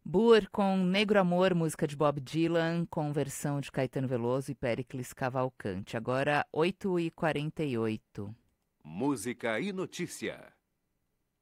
Burr com Negro Amor, música de Bob Dylan, com versão de Caetano Veloso e Péricles Cavalcante. Agora 8h48. Música e notícia.